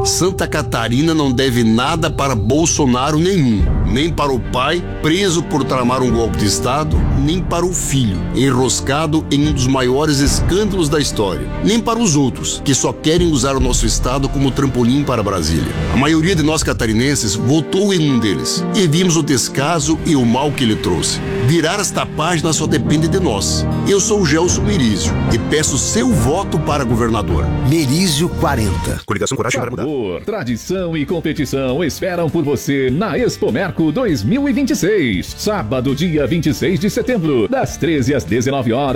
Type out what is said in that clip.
Santa Catarina não deve nada para Bolsonaro nenhum, nem para o pai, preso por tramar um golpe de Estado, nem para o filho, enroscado em um dos maiores escândalos da história, nem para os outros, que só querem usar o nosso Estado como trampolim para Brasília. A maioria de nós catarinenses votou em um deles, e vimos o descaso e o mal que ele trouxe. Virar esta página só depende de nós. Eu sou o Gelson Merizio e peço seu voto para governador. Merizio 40. Coligação Coragem para Mudar. Tradição e competição esperam por você na Expomerco 2026. Sábado, dia 26 de setembro, das 13 às 19 horas.